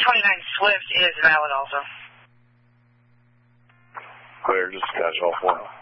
29 Swift is valid also. Clear, just catch all 4.